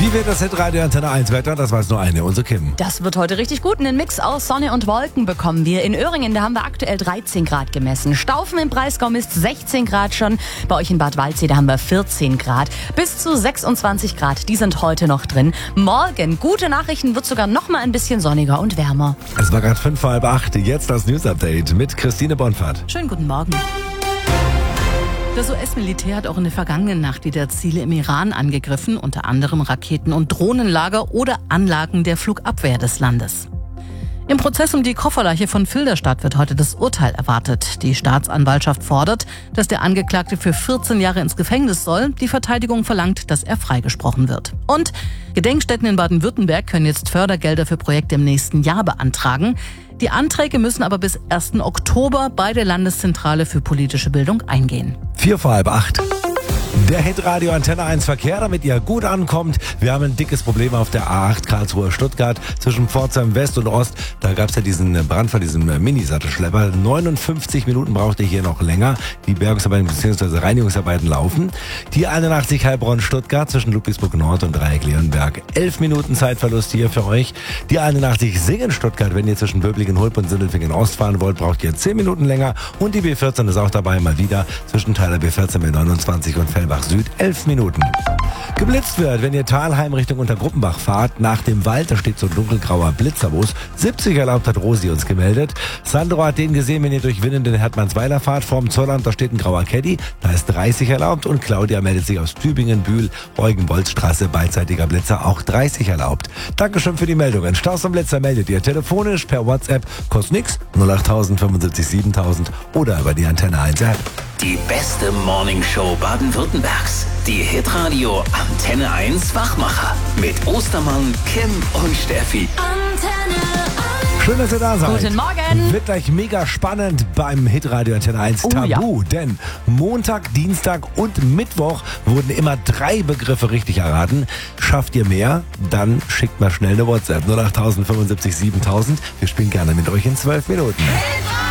Wie wird das Hitradio Antenne 1 Wetter? Das weiß nur eine, unsere Kim. Das wird heute richtig gut. Einen Mix aus Sonne und Wolken bekommen wir. In Öhringen, da haben wir aktuell 13 Grad gemessen. Staufen im Breisgau misst 16 Grad schon. Bei euch in Bad Waldsee, da haben wir 14 Grad. Bis zu 26 Grad, die sind heute noch drin. Morgen, gute Nachrichten, wird sogar noch mal ein bisschen sonniger und wärmer. Es war gerade 7:45. Jetzt das News Update mit Christine Bonfahrt. Schönen guten Morgen. Das US-Militär hat auch in der vergangenen Nacht wieder Ziele im Iran angegriffen, unter anderem Raketen- und Drohnenlager oder Anlagen der Flugabwehr des Landes. Im Prozess um die Kofferleiche von Filderstadt wird heute das Urteil erwartet. Die Staatsanwaltschaft fordert, dass der Angeklagte für 14 Jahre ins Gefängnis soll. Die Verteidigung verlangt, dass er freigesprochen wird. Und Gedenkstätten in Baden-Württemberg können jetzt Fördergelder für Projekte im nächsten Jahr beantragen. Die Anträge müssen aber bis 1. Oktober bei der Landeszentrale für politische Bildung eingehen. 7:45. Der Hitradio Antenne 1 Verkehr, damit ihr gut ankommt. Wir haben ein dickes Problem auf der A8 Karlsruhe-Stuttgart zwischen Pforzheim West und Ost. Da gab es ja diesen Brand von diesem Mini-Sattelschlepper. 59 Minuten braucht ihr hier noch länger. Die Bergungsarbeiten bzw. Reinigungsarbeiten laufen. Die 81 Heilbronn-Stuttgart zwischen Ludwigsburg Nord und Dreieck-Leonberg. 11 Minuten Zeitverlust hier für euch. Die 81 Singen-Stuttgart, wenn ihr zwischen Böblingen-Hulp und Sindelfingen Ost fahren wollt, braucht ihr 10 Minuten länger. Und die B14 ist auch dabei, mal wieder zwischen Teiler B14 mit 29 und Fellbach Süd 11 Minuten. Geblitzt wird, wenn ihr Thalheim Richtung Untergruppenbach fahrt, nach dem Wald, da steht so ein dunkelgrauer Blitzerbus. 70 erlaubt, hat Rosi uns gemeldet. Sandro hat den gesehen, wenn ihr durch Winnenden Hertmannsweiler fahrt, vorm Zollamt, da steht ein grauer Caddy, da ist 30 erlaubt. Und Claudia meldet sich aus Tübingen, Bühl, Eugen-Bolz-Straße, beidseitiger Blitzer, auch 30 erlaubt. Dankeschön für die Meldungen. Staus und Blitzer meldet ihr telefonisch, per WhatsApp, kostet nix, 08000 75 7000 oder über die Antenne 1 App. Die beste Morningshow Baden-Württembergs. Die Hitradio Antenne 1 Wachmacher. Mit Ostermann, Kim und Steffi. Schön, dass ihr da seid. Guten Morgen. Wird gleich mega spannend beim Hitradio Antenne 1 Tabu. Denn Montag, Dienstag und Mittwoch wurden immer 3 Begriffe richtig erraten. Schafft ihr mehr? Dann schickt mal schnell eine WhatsApp. 08000 75 7000. Wir spielen gerne mit euch in 12 Minuten.